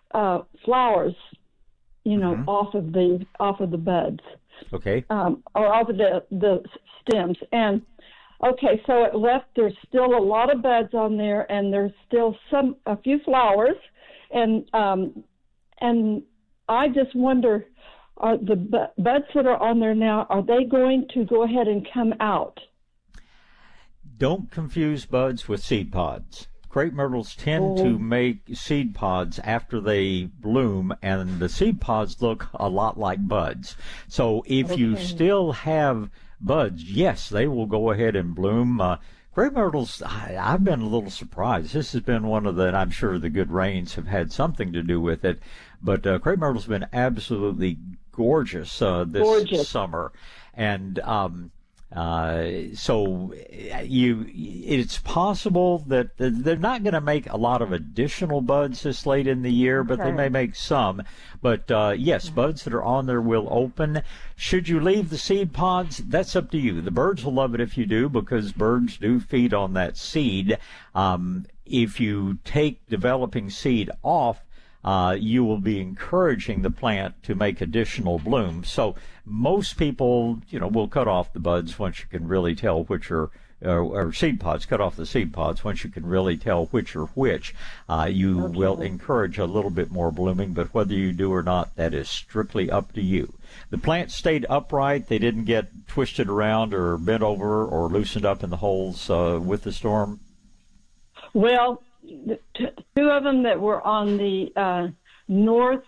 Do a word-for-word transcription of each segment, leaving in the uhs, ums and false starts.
uh, flowers, you know, Mm-hmm. off of the off of the buds. Okay. Um, or off of the the stems. And okay, so it left. There's still a lot of buds on there, and there's still some a few flowers, and um, and I just wonder, are the bu- buds that are on there now, are they going to go ahead and come out? Don't confuse buds with seed pods. Crepe myrtles tend Oh. to make seed pods after they bloom, and the seed pods look a lot like buds. So if you Okay. still have buds, yes, they will go ahead and bloom. Uh, crepe myrtles, I, I've been a little surprised. This has been one of the, and I'm sure the good rains have had something to do with it, but uh, crepe myrtles have been absolutely gorgeous uh, this Gorgeous. summer. And um, uh, so you, it's possible that they're not going to make a lot of additional buds this late in the year, but they Okay. may make some. But uh, yes, buds that are on there will open. Should you leave the seed pods? That's up to you. The birds will love it if you do, because birds do feed on that seed. Um, if you take developing seed off, Uh, you will be encouraging the plant to make additional blooms. So most people, you know, will cut off the buds once you can really tell which are, or, or seed pods, cut off the seed pods once you can really tell which are which. Uh, you Okay. will encourage a little bit more blooming, but whether you do or not, that is strictly up to you. The plants stayed upright. They didn't get twisted around or bent over or loosened up in the holes uh, with the storm. Well, the t- two of them that were on the uh, north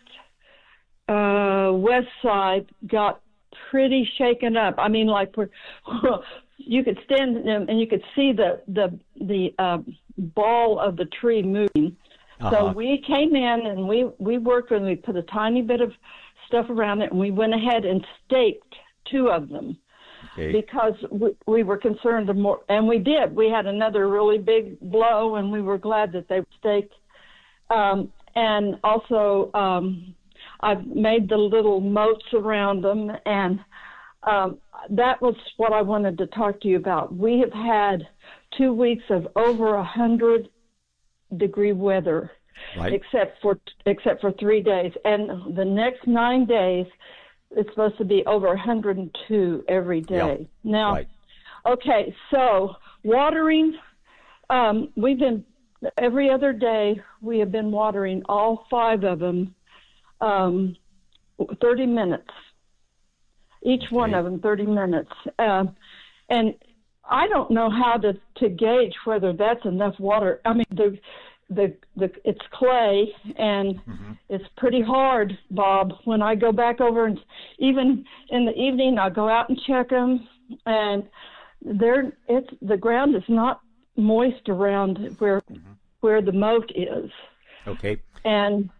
uh, west side got pretty shaken up. I mean, like we're, you could stand in them and you could see the the the uh, ball of the tree moving. Uh-huh. So we came in and we we worked and we put a tiny bit of stuff around it, and we went ahead and staked two of them. Okay. Because we, we were concerned of more, and we did. We had another really big blow, and we were glad that they were staked. Um, and also, um, I've made the little moats around them, and um, that was what I wanted to talk to you about. We have had two weeks of over a hundred degree weather, Right. except for except for three days, and the next nine days. It's supposed to be over one hundred two every day. Yeah, Now, right. okay, so watering, um, we've been, every other day, we have been watering all five of them um, thirty minutes. Each Okay. one of them, thirty minutes. Um, and I don't know how to, to gauge whether that's enough water. I mean, the The, the it's clay, and Mm-hmm. it's pretty hard, Bob. When I go back over, and even in the evening, I go out and check them, and they're it's the ground is not moist around where Mm-hmm. where the moat is, Okay. and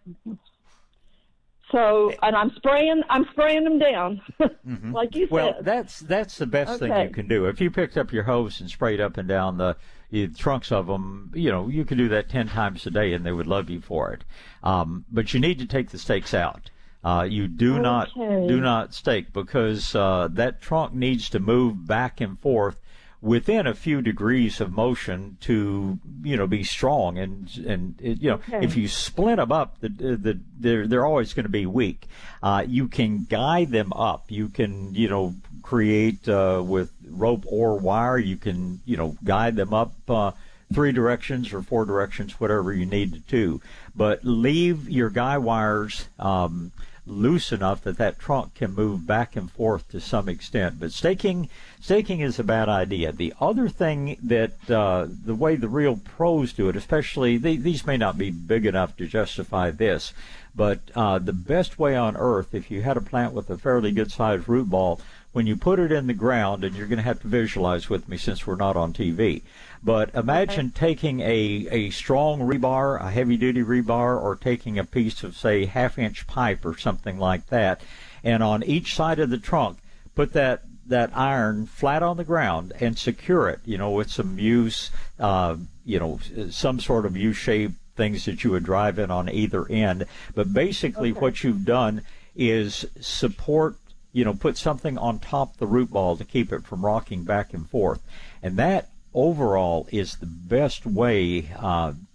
so and I'm spraying I'm spraying them down, Mm-hmm. like you Well, said. that's that's the best thing Okay. you can do. If you picked up your hose and sprayed up and down the, the trunks of them, you know, you could do that ten times a day, and they would love you for it. Um, but you need to take the stakes out. Uh, you do not Okay. do not stake, because uh, that trunk needs to move back and forth within a few degrees of motion to, you know, be strong. And and it, you know, Okay. if you splint them up, the, the they're they're always going to be weak. Uh, you can guide them up. You can, you know, create uh, with rope or wire. You can, you know, guide them up uh, three directions or four directions, whatever you need to do. But leave your guy wires um, loose enough that that trunk can move back and forth to some extent. But staking staking is a bad idea. The other thing that uh, the way the real pros do it, especially they, these may not be big enough to justify this, but uh, the best way on earth, if you had a plant with a fairly good-sized root ball, when you put it in the ground, and you're going to have to visualize with me since we're not on T V, but imagine okay. taking a, a strong rebar, a heavy-duty rebar, or taking a piece of, say, half-inch pipe or something like that, and on each side of the trunk, put that, that iron flat on the ground and secure it, you know, with some use, uh, you know, some sort of U-shaped things that you would drive in on either end. But basically okay. what you've done is support, you know, put something on top of the root ball to keep it from rocking back and forth. And that overall is the best way uh,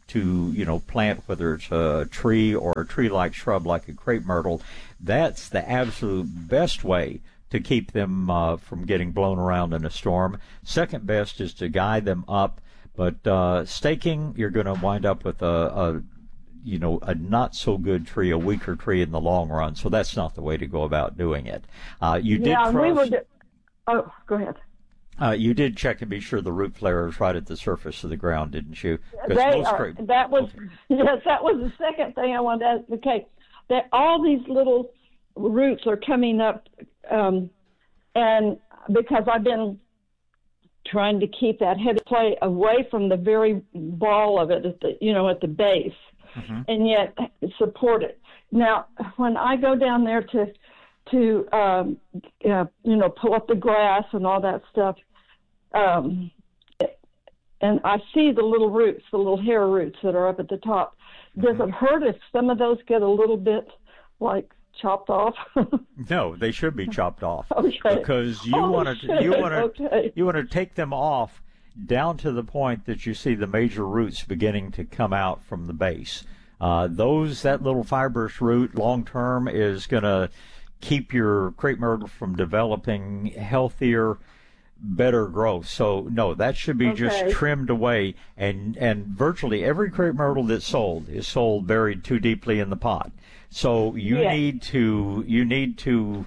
to, you know, plant, whether it's a tree or a tree-like shrub like a crepe myrtle, that's the absolute best way to keep them uh, from getting blown around in a storm. Second best is to guide them up, but uh, staking, you're going to wind up with a, a you know, a not so good tree, a weaker tree in the long run. So that's not the way to go about doing it. Uh, you did yeah, frost, we were. Di- oh, go ahead. Uh, you did check and be sure the root flare is right at the surface of the ground, didn't you? They are, crepe, that was okay. Yes, that was the second thing I wanted to ask. Okay, that all these little roots are coming up, um, and because I've been trying to keep that heavy clay away from the very ball of it, at the you know at the base, mm-hmm. and yet support it. Now, when I go down there to to, um, uh, you know, pull up the grass and all that stuff. Um, and I see the little roots, the little hair roots that are up at the top. Does it hurt if some of those get a little bit, like, chopped off? No, they should be chopped off. Okay. Because you oh, want to you want to okay. you want to take them off down to the point that you see the major roots beginning to come out from the base. Uh, those that little fibrous root long term is going to keep your crepe myrtle from developing healthier, better growth. So no, that should be okay. just trimmed away. And and virtually every crepe myrtle that's sold is sold buried too deeply in the pot. So you yes. need to you need to.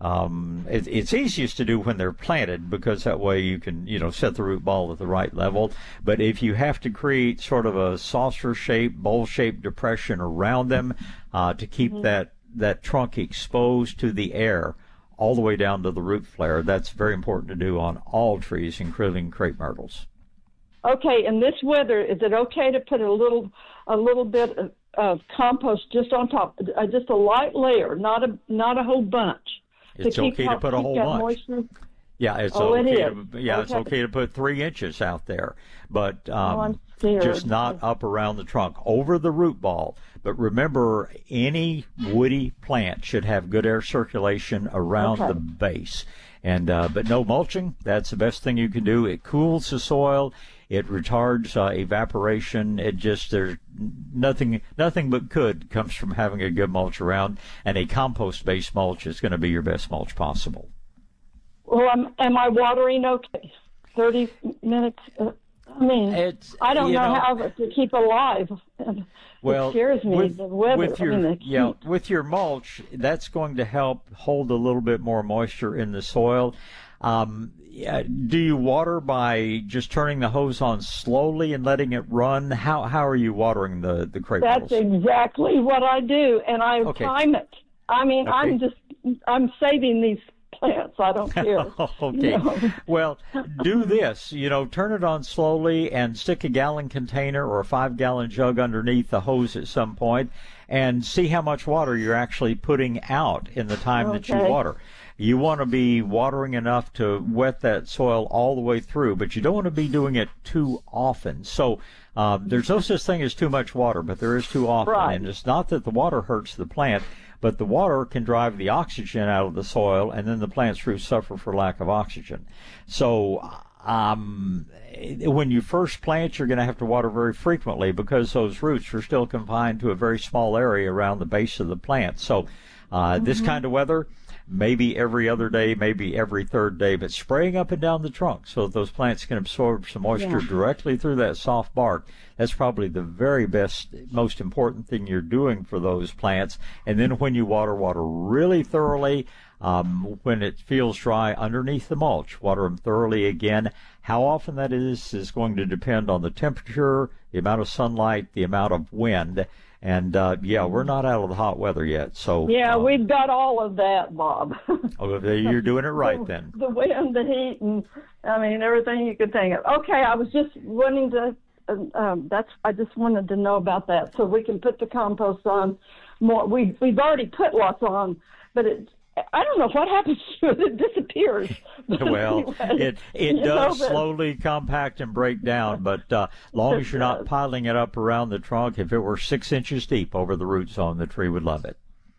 Um, it, it's easiest to do when they're planted because that way you can you know set the root ball at the right level. But if you have to create sort of a saucer-shaped, bowl-shaped depression around them uh, to keep mm-hmm. that that trunk exposed to the air all the way down to the root flare, that's very important to do on all trees, including crepe myrtles. Okay, in this weather, is it okay to put a little a little bit of, of compost just on top, uh, just a light layer, not a not a whole bunch? It's to okay keep, to put a whole bunch. Moisture? Yeah, it's oh, okay. It to, yeah, okay. it's okay to put three inches out there, but um, oh, just not up around the trunk, over the root ball. But remember, any woody plant should have good air circulation around okay. the base. And uh, but no mulching. That's the best thing you can do. It cools the soil. It retards uh, evaporation. It just there's nothing nothing but good comes from having a good mulch around. And a compost-based mulch is going to be your best mulch possible. Well, am, am I watering okay? Thirty minutes. Uh, I mean, it's, I don't know, know how to keep alive. Well, it scares me, with, the weather. With your, I mean, the yeah, with your mulch, that's going to help hold a little bit more moisture in the soil. Um, yeah, do you water by just turning the hose on slowly and letting it run? How how are you watering the the crepe That's myrtles? exactly what I do, and I okay. time it. I mean, okay. I'm just I'm saving these plants. I don't care. okay. You know? Well, do this. You know, turn it on slowly and stick a gallon container or a five gallon jug underneath the hose at some point and see how much water you're actually putting out in the time okay. that you water. You want to be watering enough to wet that soil all the way through, but you don't want to be doing it too often. So um, there's no such thing as too much water, but there is too often. Right. And it's not that the water hurts the plant, but the water can drive the oxygen out of the soil, and then the plant's roots suffer for lack of oxygen. So um, when you first plant, you're going to have to water very frequently because those roots are still confined to a very small area around the base of the plant. So uh, mm-hmm. this kind of weather, maybe every other day, maybe every third day, but spraying up and down the trunk so that those plants can absorb some moisture yeah. directly through that soft bark. That's probably the very best, most important thing you're doing for those plants. And then when you water, water really thoroughly. Um, when it feels dry underneath the mulch, water them thoroughly again. How often that is is going to depend on the temperature, the amount of sunlight, the amount of wind. And, uh, yeah, we're not out of the hot weather yet. So yeah, um, we've got all of that, Bob. oh, you're doing it right then. The wind, the heat, and, I mean, everything you could think of. Okay, I was just wanting to, uh, um, that's, I just wanted to know about that so we can put the compost on more. We, we've already put lots on, but it, I don't know what happens to it. It disappears. Well, anyway, it it does know, slowly compact and break down, but uh, long as you're not piling it up around the trunk, if it were six inches deep over the root zone, the tree would love it.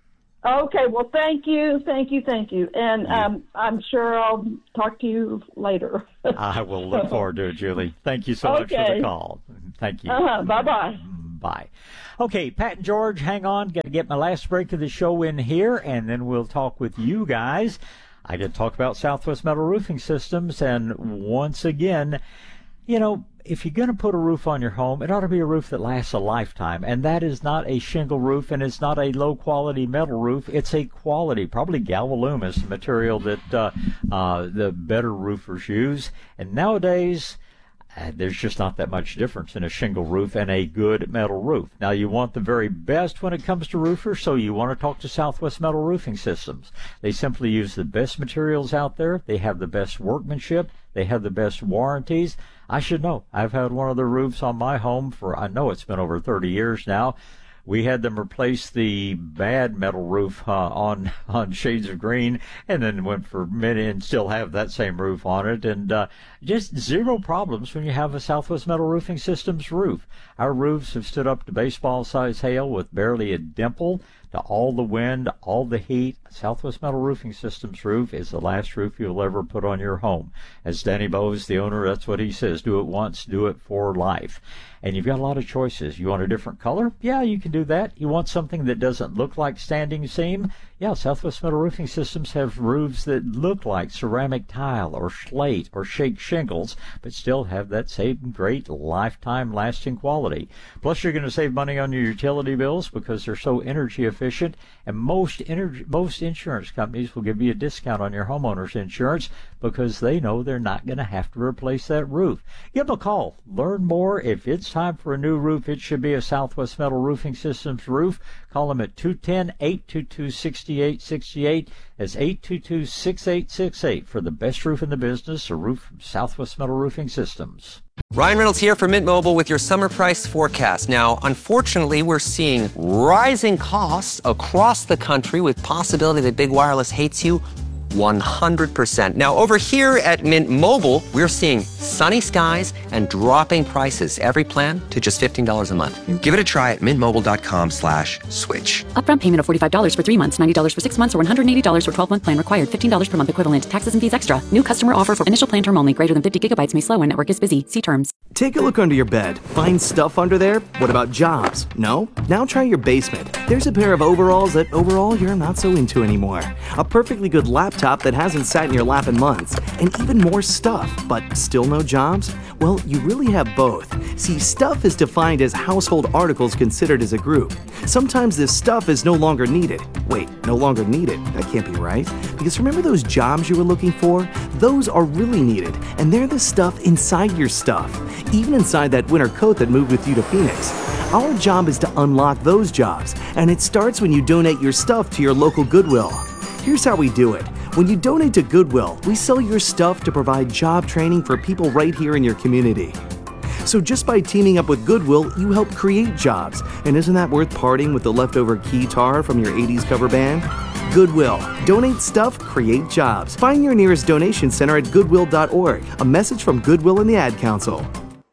Okay, well, thank you, thank you, thank you. And um, I'm sure I'll talk to you later. I will look forward to it, Julie. Thank you so much for Okay. the call. Thank you. Uh-huh, bye-bye. Bye. Okay, Pat and George, hang on. Got to get my last break of the show in here, and then we'll talk with you guys. I get to talk about Southwest Metal Roofing Systems, and once again, you know, if you're going to put a roof on your home, it ought to be a roof that lasts a lifetime. And that is not a shingle roof, and it's not a low-quality metal roof. It's a quality, probably Galvalume is the material that uh, uh, the better roofers use. And nowadays, uh, there's just not that much difference in a shingle roof and a good metal roof. Now, you want the very best when it comes to roofers, so you want to talk to Southwest Metal Roofing Systems. They simply use the best materials out there. They have the best workmanship. They have the best warranties. I should know. I've had one of the roofs on my home for, I know it's been over thirty years now. We had them replace the bad metal roof uh, on on Shades of Green, and then went for many and still have that same roof on it, and uh, just zero problems when you have a Southwest Metal Roofing Systems roof. Our roofs have stood up to baseball-sized hail with barely a dimple, to all the wind, all the heat. Southwest Metal Roofing Systems roof is the last roof you'll ever put on your home. As Danny Bowes, the owner, that's what he says. Do it once, do it for life. And you've got a lot of choices. You want a different color? Yeah, you can do that. You want something that doesn't look like standing seam? Yeah, Southwest Metal Roofing Systems have roofs that look like ceramic tile or slate or shake shingles, but still have that same great lifetime lasting quality. Plus, you're going to save money on your utility bills because they're so energy efficient, and most energy, most insurance companies will give you a discount on your homeowner's insurance because they know they're not going to have to replace that roof. Give them a call. Learn more. If it's time for a new roof, it should be a Southwest Metal Roofing Systems roof. Call them at two one zero, eight two two, six eight six eight. That's eight two two, six eight six eight for the best roof in the business, a roof from Southwest Metal Roofing Systems. Ryan Reynolds here from Mint Mobile with your summer price forecast. Now, unfortunately, we're seeing rising costs across the country with possibility that big wireless hates you one hundred percent. Now, over here at Mint Mobile, we're seeing sunny skies and dropping prices. Every plan to just fifteen dollars a month. Give it a try at mintmobile.com slash switch. Upfront payment of forty-five dollars for three months, ninety dollars for six months, or one hundred eighty dollars for twelve-month plan required. fifteen dollars per month equivalent. Taxes and fees extra. New customer offer for initial plan term only. Greater than fifty gigabytes may slow when network is busy. See terms. Take a look under your bed. Find stuff under there? What about jobs? No? Now try your basement. There's a pair of overalls that overall you're not so into anymore. A perfectly good laptop that hasn't sat in your lap in months. And even more stuff, but still no jobs? Well, you really have both. See, stuff is defined as household articles considered as a group. Sometimes this stuff is no longer needed. Wait, no longer needed? That can't be right. Because remember those jobs you were looking for? Those are really needed, and they're the stuff inside your stuff. Even inside that winter coat that moved with you to Phoenix. Our job is to unlock those jobs, and it starts when you donate your stuff to your local Goodwill. Here's how we do it. When you donate to Goodwill, we sell your stuff to provide job training for people right here in your community. So just by teaming up with Goodwill, you help create jobs. And isn't that worth parting with the leftover keytar from your eighties cover band? Goodwill. Donate stuff, create jobs. Find your nearest donation center at goodwill dot org. A message from Goodwill and the Ad Council.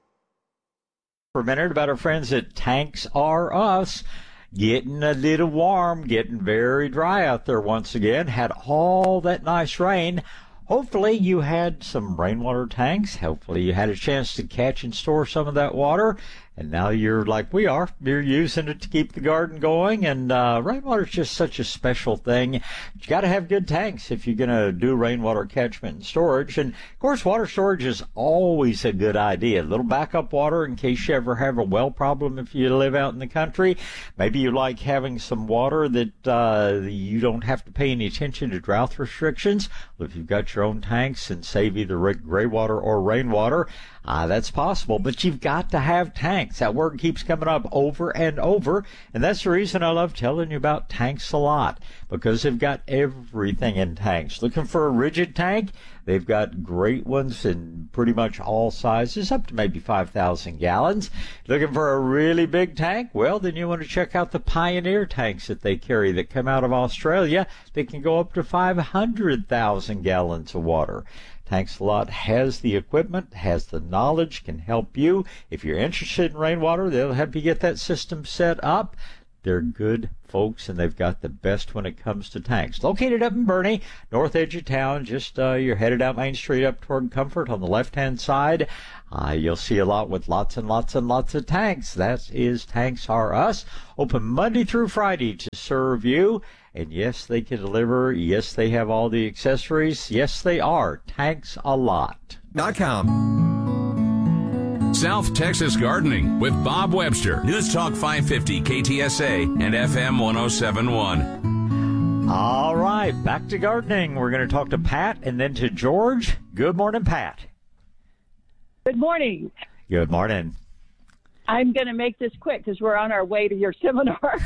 For a minute about our friends at Tanks R Us. Getting a little warm, getting very dry out there once again. Had all that nice rain. Hopefully you had some rainwater tanks. Hopefully you had a chance to catch and store some of that water. And now you're like we are. You're using it to keep the garden going. And uh, rainwater is just such a special thing. You got to have good tanks if you're going to do rainwater catchment and storage. And, of course, water storage is always a good idea. A little backup water in case you ever have a well problem if you live out in the country. Maybe you like having some water that uh, you don't have to pay any attention to drought restrictions. Well, if you've got your own tanks and save either gray water or rainwater, Uh, that's possible, but you've got to have tanks. That word keeps coming up over and over, and that's the reason I love telling you about tanks a lot, because they've got everything in tanks. Looking for a rigid tank? They've got great ones in pretty much all sizes, up to maybe five thousand gallons. Looking for a really big tank? Well, then you want to check out the Pioneer tanks that they carry that come out of Australia. They can go up to five hundred thousand gallons of water. Tanks A Lot has the equipment, has the knowledge, can help you. If you're interested in rainwater, they'll help you get that system set up. They're good folks, and they've got the best when it comes to tanks. Located up in Boerne, north edge of town, just uh, you're headed out Main Street up toward Comfort on the left-hand side. Uh, you'll see a lot with lots and lots and lots of tanks. That is Tanks R Us. Open Monday through Friday to serve you. And yes, they can deliver. Yes, they have all the accessories. Yes, they are. Tanks a lot. Dot com. South Texas Gardening with Bob Webster. News Talk five fifty K T S A and F M one oh seven point one. All right, back to gardening. We're going to talk to Pat and then to George. Good morning, Pat. Good morning. Good morning. I'm going to make this quick because we're on our way to your seminar.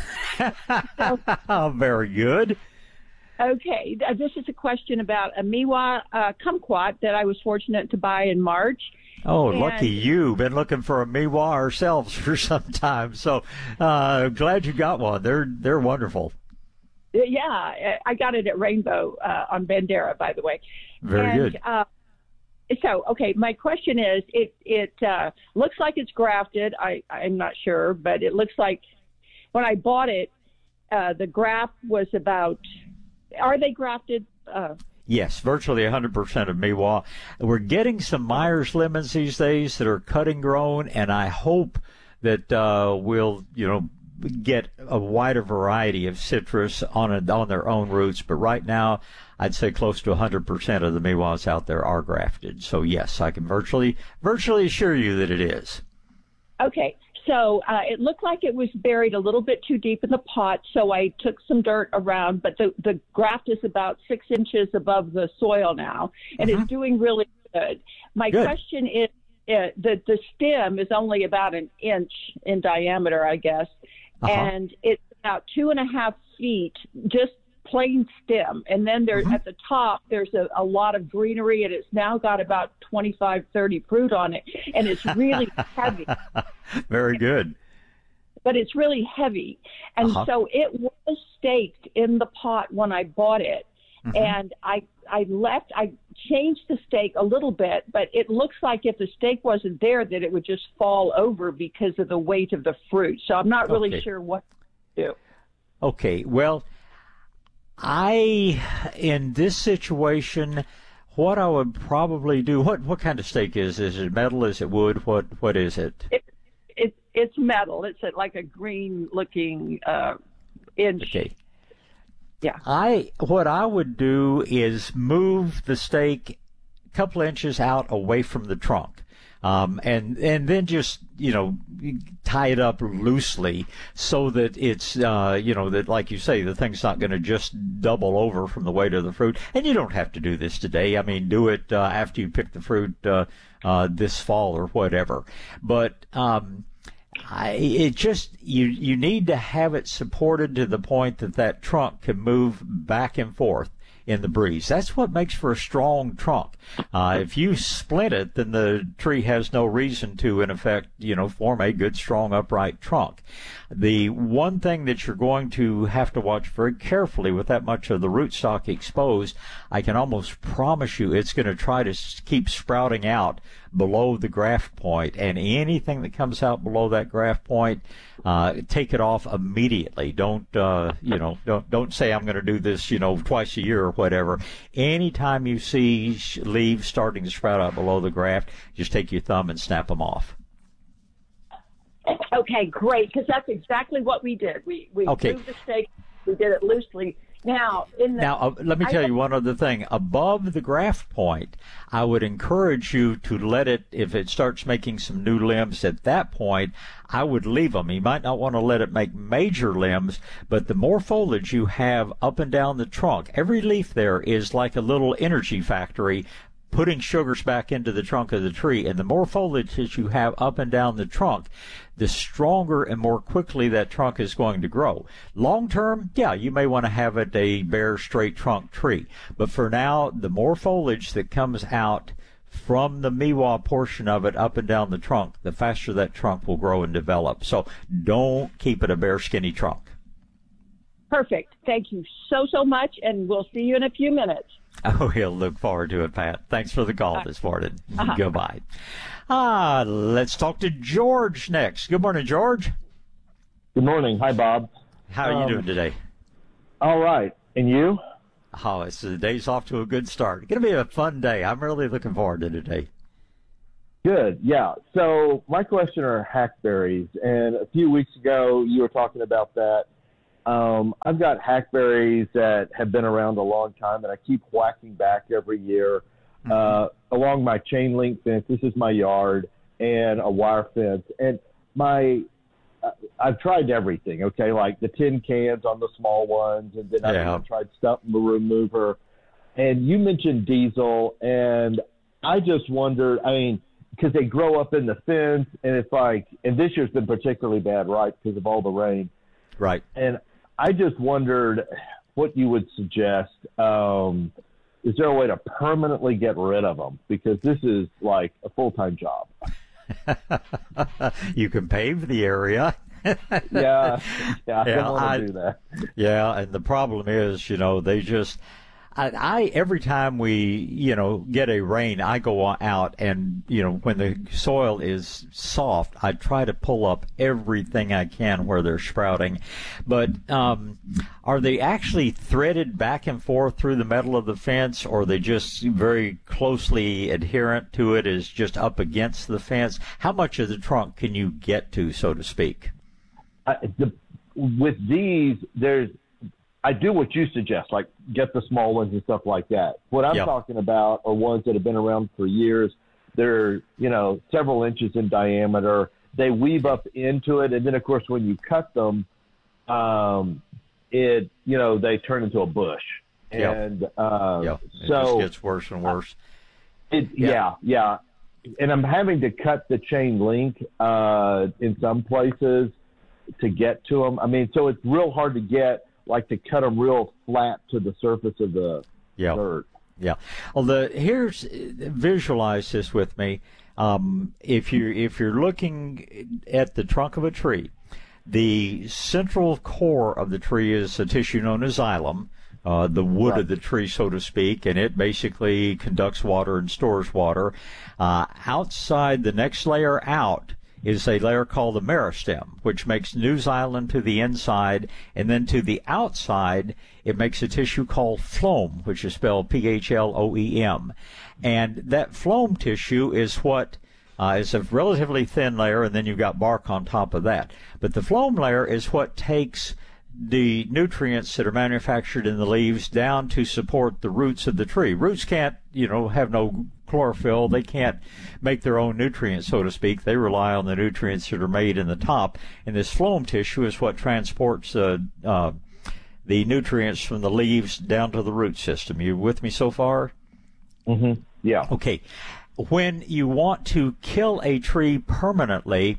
So, very good. Okay, this is a question about a Miwa uh, kumquat that I was fortunate to buy in March. Oh, and lucky you. Been looking for a Miwa ourselves for some time. So uh, glad you got one. They're they're wonderful. Yeah, I got it at Rainbow uh, on Bandera, by the way. Very and, good. Uh, so, okay, my question is, it it uh, looks like it's grafted. I, I'm not sure, but it looks like when I bought it, uh, the graft was about, are they grafted? Uh, Yes, virtually one hundred percent of Miwa. We're getting some Myers lemons these days that are cutting grown, and I hope that uh, we'll, you know, get a wider variety of citrus on a, on their own roots. But right now, I'd say close to one hundred percent of the Miwas out there are grafted. So yes, I can virtually virtually assure you that it is. Okay. So uh, it looked like it was buried a little bit too deep in the pot, so I took some dirt around, but the, the graft is about six inches above the soil now, and Mm-hmm. it's doing really good. My Good. question is, uh, the, the stem is only about an inch in diameter, I guess, Uh-huh. and it's about two and a half feet, just plain stem. And then there's Mm-hmm. at the top, there's a, a lot of greenery, and it's now got about twenty-five, thirty fruit on it, and it's really heavy. Very good. But it's really heavy. And Uh-huh. so it was staked in the pot when I bought it. Mm-hmm. And I I left, I changed the stake a little bit, but it looks like if the stake wasn't there, that it would just fall over because of the weight of the fruit. So I'm not really Okay. sure what to do. Okay, well, I, in this situation, what I would probably do, what what kind of stake is Is it metal? Is it wood? What What is it? It, it, it's metal. It's a, like a green-looking uh, inch. Okay. Yeah. I what I would do is move the stake a couple inches out away from the trunk, um, and and then just you know tie it up loosely so that it's uh, you know that like you say the thing's not going to just double over from the weight of the fruit. And you don't have to do this today. I mean, do it uh, after you pick the fruit uh, uh, this fall or whatever. But um, I, it just you you need to have it supported to the point that that trunk can move back and forth in the breeze. That's what makes for a strong trunk. Uh, if you split it, then the tree has no reason to, in effect, you know, form a good, strong, upright trunk. The one thing that you're going to have to watch very carefully with that much of the rootstock exposed, I can almost promise you it's going to try to s- keep sprouting out below the graft point, and anything that comes out below that graft point, uh, take it off immediately. Don't, uh, you know, don't, don't say I'm going to do this, you know, twice a year or whatever. Anytime you see sh- leaves starting to sprout out below the graft, just take your thumb and snap them off. Okay, great, because that's exactly what we did. We we Okay. moved the stake. We did it loosely. Now, in the Now, uh, let me I- tell you one other thing. Above the graft point, I would encourage you to let it, if it starts making some new limbs at that point, I would leave them. You might not want to let it make major limbs, but the more foliage you have up and down the trunk, every leaf there is like a little energy factory putting sugars back into the trunk of the tree. And the more foliage that you have up and down the trunk, the stronger and more quickly that trunk is going to grow. Long term, yeah, you may want to have it a bare, straight trunk tree. But for now, the more foliage that comes out from the Miwa portion of it up and down the trunk, the faster that trunk will grow and develop. So don't keep it a bare, skinny trunk. Perfect. Thank you so, so much, and we'll see you in a few minutes. Oh, he'll look forward to it, Pat. Thanks for the call this morning. Uh-huh. Goodbye. Ah, let's talk to George next. Good morning, George. Good morning. Hi, Bob. How are you Um, doing today? All right. And you? Oh, it's the day's off to a good start. It's going to be a fun day. I'm really looking forward to today. Good. Yeah. So my question are hackberries. And a few weeks ago, you were talking about that. Um, I've got hackberries that have been around a long time, and I keep whacking back every year Mm-hmm. uh, along my chain link fence. This is my yard, and a wire fence. And my uh, I've tried everything, okay, like the tin cans on the small ones, and then I've Yeah. even tried stump remover. And you mentioned diesel, and I just wondered, I mean, because they grow up in the fence, and it's like, and this year's been particularly bad, right, because of all the rain. Right. And I just wondered what you would suggest. Um, is there a way to permanently get rid of them? Because this is like a full-time job. You can pave the area. yeah, yeah, I Yeah, don't want I- to do that. Yeah, and the problem is, you know, they just, I, I every time we, you know, get a rain, I go out and, you know, when the soil is soft, I try to pull up everything I can where they're sprouting. But um, are they actually threaded back and forth through the metal of the fence, or are they just very closely adherent to it, is just up against the fence? How much of the trunk can you get to, so to speak? I, the, with these, there's, I do what you suggest, like get the small ones and stuff like that. What I'm Yeah. talking talking about are ones that have been around for years. They're, you know, several inches in diameter. They weave up into it, and then, of course, when you cut them, um, it, you know, they turn into a bush. Yeah. And uh, Yeah, it so just gets worse and worse. It, Yeah. yeah. yeah, And I'm having to cut the chain link uh, in some places to get to them. I mean, so it's real hard to get, like to cut them real flat to the surface of the Yeah. dirt. Yeah. Well, the here's visualize this with me. Um, if you if you're looking at the trunk of a tree, the central core of the tree is a tissue known as xylem, uh, the wood Right. of the tree, so to speak, and it basically conducts water and stores water. Uh, outside, the next layer out is a layer called the meristem, which makes new xylem to the inside, and then to the outside, it makes a tissue called phloem, which is spelled P H L O E M. And that phloem tissue is what uh, is a relatively thin layer, and then you've got bark on top of that. But the phloem layer is what takes the nutrients that are manufactured in the leaves down to support the roots of the tree. Roots can't, you know, have no chlorophyll. They can't make their own nutrients, so to speak. They rely on the nutrients that are made in the top. And this phloem tissue is what transports uh, uh, the nutrients from the leaves down to the root system. You with me so far? Mm-hmm. Yeah. Okay. When you want to kill a tree permanently,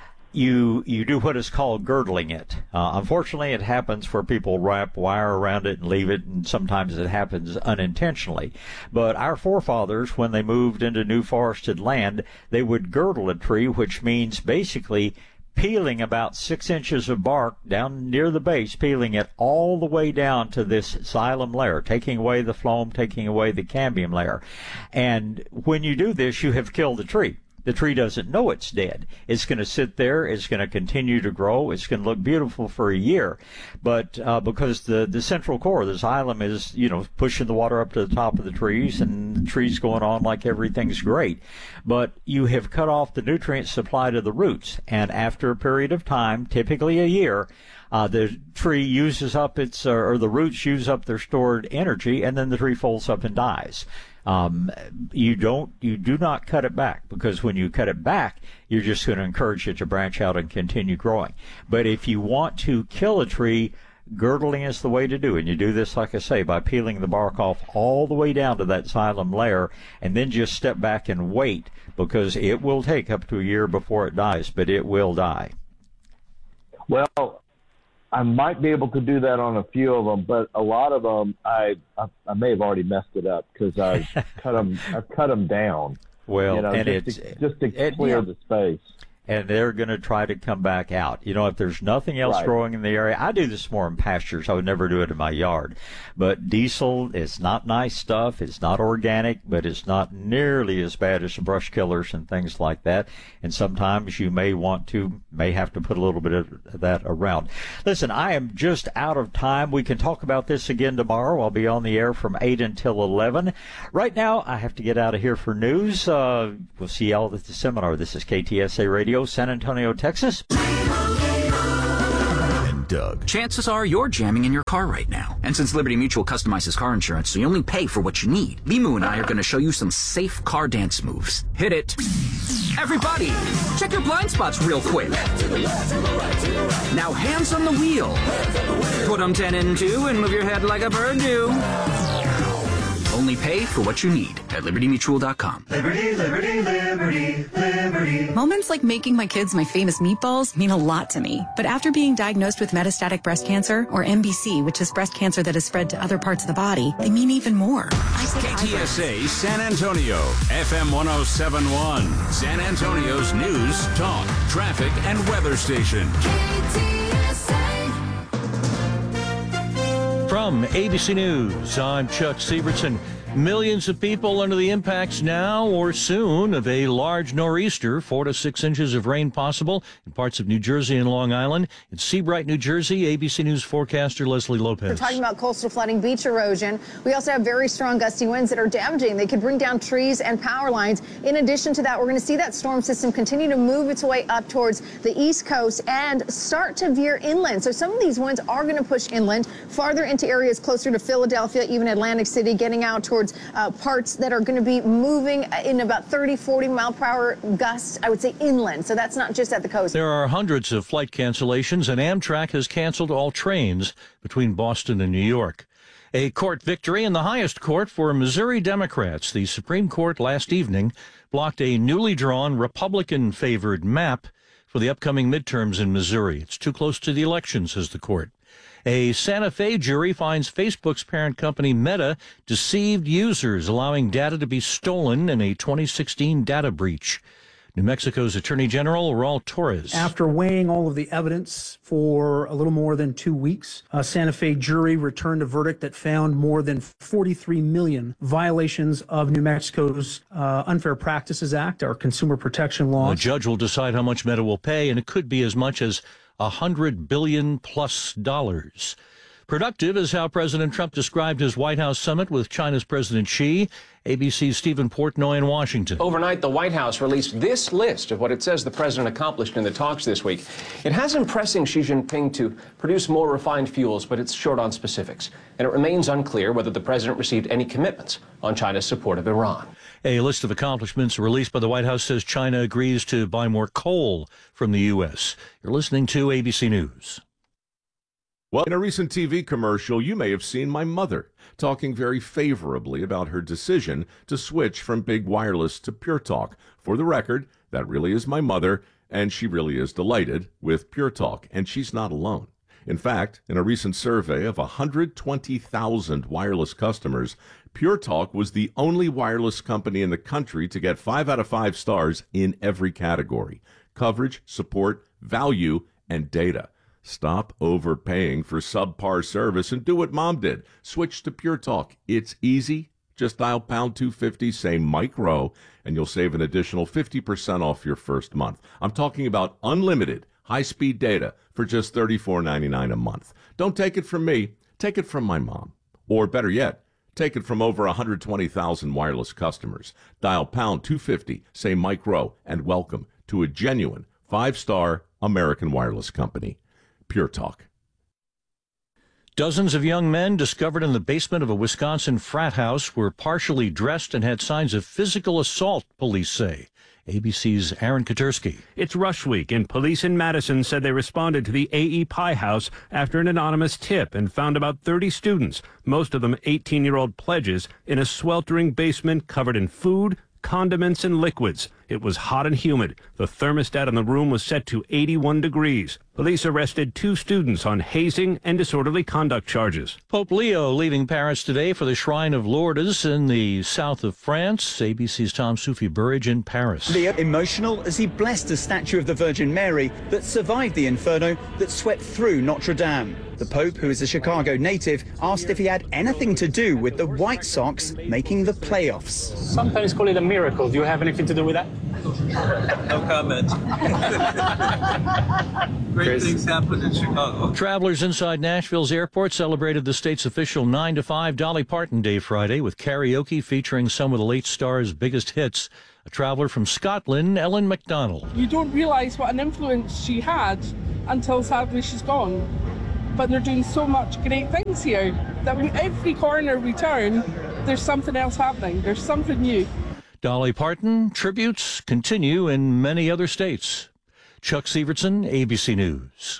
you you do what is called girdling it. Uh, unfortunately, it happens where people wrap wire around it and leave it, and sometimes it happens unintentionally. But our forefathers, when they moved into new forested land, they would girdle a tree, which means basically peeling about six inches of bark down near the base, peeling it all the way down to this xylem layer, taking away the phloem, taking away the cambium layer. And when you do this, you have killed the tree. The tree doesn't know it's dead. It's going to sit there. It's going to continue to grow. It's going to look beautiful for a year. But uh, because the, the central core, the xylem, is, you know, pushing the water up to the top of the trees, and the tree's going on like everything's great. But you have cut off the nutrient supply to the roots. And after a period of time, typically a year, uh, the tree uses up its, uh, or the roots use up their stored energy, and then the tree folds up and dies. Um, you don't, you do not cut it back, because when you cut it back, you're just going to encourage it to branch out and continue growing. But if you want to kill a tree, girdling is the way to do it. And you do this, like I say, by peeling the bark off all the way down to that xylem layer, and then just step back and wait, because it will take up to a year before it dies, but it will die. Well, I might be able to do that on a few of them, but a lot of them, I I, I may have already messed it up because I've cut them, I've cut them down. Well, you know, and just it's to, just to it, clear yeah. the space. and they're going to try to come back out. You know, if there's nothing else Right. growing in the area, I do this more in pastures. I would never do it in my yard. But diesel is not nice stuff. It's not organic, but it's not nearly as bad as the brush killers and things like that. And sometimes you may want to, may have to put a little bit of that around. Listen, I am just out of time. We can talk about this again tomorrow. I'll be on the air from eight until eleven. Right now, I have to get out of here for news. Uh, we'll see y'all at the seminar. This is K T S A Radio, San Antonio, Texas. And Doug. Chances are you're jamming in your car right now. And since Liberty Mutual customizes car insurance so you only pay for what you need, Limu and I are going to show you some safe car dance moves. Hit it. Everybody, check your blind spots real quick. Now hands on the wheel. Put them ten and two and move your head like a bird do. Only pay for what you need at liberty mutual dot com. Liberty, liberty, liberty, liberty. Moments like making my kids my famous meatballs mean a lot to me. But after being diagnosed with metastatic breast cancer, or M B C, which is breast cancer that has spread to other parts of the body, they mean even more. K T S A San Antonio, F M one oh seven point one, San Antonio's news, talk, traffic, and weather station. From A B C News, I'm Chuck Sievertson. Millions of people under the impacts now or soon of a large nor'easter. Four to six inches of rain possible in parts of New Jersey and Long Island. In Seabright, New Jersey, A B C News forecaster Leslie Lopez. We're talking about coastal flooding, beach erosion. We also have very strong gusty winds that are damaging. They could bring down trees and power lines. In addition to that, we're going to see that storm system continue to move its way up towards the east coast and start to veer inland. So some of these winds are going to push inland, farther into areas closer to Philadelphia, even Atlantic City, getting out towards Uh, parts that are going to be moving in about thirty, forty mile per hour gusts, I would say inland. So that's not just at the coast. There are hundreds of flight cancellations, and Amtrak has canceled all trains between Boston and New York. A court victory in the highest court for Missouri Democrats. The Supreme Court last evening blocked a newly drawn Republican-favored map for the upcoming midterms in Missouri. It's too close to the election, says the court. A Santa Fe jury finds Facebook's parent company Meta deceived users, allowing data to be stolen in a twenty sixteen data breach. New Mexico's Attorney General Raul Torres. After weighing all of the evidence for a little more than two weeks, a Santa Fe jury returned a verdict that found more than forty-three million violations of New Mexico's uh, Unfair Practices Act, our consumer protection law. The judge will decide how much Meta will pay, and it could be as much as a hundred billion plus dollars. Productive is how President Trump described his White House summit with China's President Xi. A B C's Stephen Portnoy in Washington. Overnight, the White House released this list of what it says the president accomplished in the talks this week. It has him pressing Xi Jinping to produce more refined fuels, but it's short on specifics. And it remains unclear whether the president received any commitments on China's support of Iran. A list of accomplishments released by the White House says China agrees to buy more coal from the U S. You're listening to A B C News. Well, in a recent T V commercial, you may have seen my mother talking very favorably about her decision to switch from Big Wireless to Pure Talk. For the record, that really is my mother, and she really is delighted with Pure Talk, and she's not alone. In fact, in a recent survey of one hundred twenty thousand wireless customers, Pure Talk was the only wireless company in the country to get five out of five stars in every category: coverage, support, value, and data. Stop overpaying for subpar service and do what Mom did. Switch to Pure Talk. It's easy. Just dial pound two fifty, say Mike Rowe, and you'll save an additional fifty percent off your first month. I'm talking about unlimited high-speed data for just thirty-four ninety-nine a month. Don't take it from me. Take it from my mom. Or better yet, take it from over one hundred twenty thousand wireless customers. Dial pound two fifty, say Mike Rowe, and welcome to a genuine five-star American wireless company. Pure Talk. Dozens of young men discovered in the basement of a Wisconsin frat house were partially dressed and had signs of physical assault, police say. A B C's Aaron Katursky. It's Rush Week, and police in Madison said they responded to the A E Pie House after an anonymous tip and found about thirty students, most of them eighteen-year-old pledges, in a sweltering basement covered in food, condiments, and liquids. It was hot and humid. The thermostat in the room was set to eighty-one degrees. Police arrested two students on hazing and disorderly conduct charges. Pope Leo leaving Paris today for the Shrine of Lourdes in the south of France. A B C's Tom Soufi Burridge in Paris. Leo emotional as he blessed a statue of the Virgin Mary that survived the inferno that swept through Notre Dame. The Pope, who is a Chicago native, asked if he had anything to do with the White Sox making the playoffs. Sometimes call it a miracle. Do you have anything to do with that? No comment. Great things happen in Chicago. Travelers inside Nashville's airport celebrated the state's official nine to five Dolly Parton Day Friday with karaoke featuring some of the late star's biggest hits. A traveler from Scotland, Ellen MacDonald. You don't realise what an influence she had until sadly she's gone. But they're doing so much great things here that when every corner we turn, there's something else happening. There's something new. Dolly Parton tributes continue in many other states. Chuck Severson, A B C News.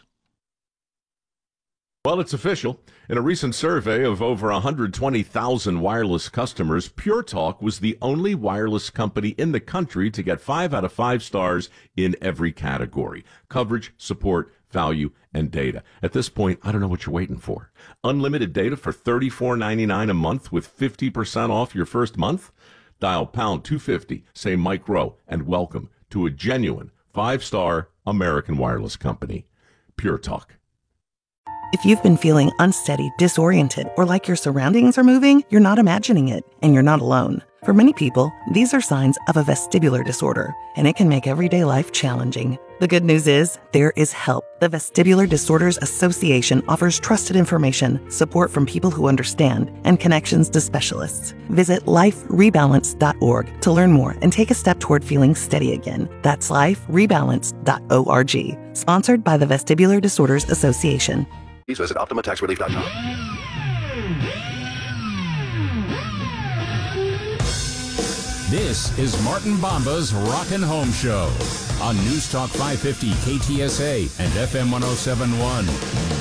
Well, it's official. In a recent survey of over one hundred twenty thousand wireless customers, Pure Talk was the only wireless company in the country to get five out of five stars in every category: coverage, support, value, and data. At this point, I don't know what you're waiting for. Unlimited data for thirty-four ninety-nine a month with fifty percent off your first month? Dial pound two fifty, say Mike Rowe, and welcome to a genuine five-star American wireless company. Pure Talk. If you've been feeling unsteady, disoriented, or like your surroundings are moving, you're not imagining it, and you're not alone. For many people, these are signs of a vestibular disorder, and it can make everyday life challenging. The good news is, there is help. The Vestibular Disorders Association offers trusted information, support from people who understand, and connections to specialists. Visit life rebalance dot org to learn more and take a step toward feeling steady again. That's life rebalance dot org. Sponsored by the Vestibular Disorders Association. Please visit Optima Tax Relief dot com. This is Martin Bomba's Rockin' Home Show on News Talk five fifty K T S A and F M one oh seven point one.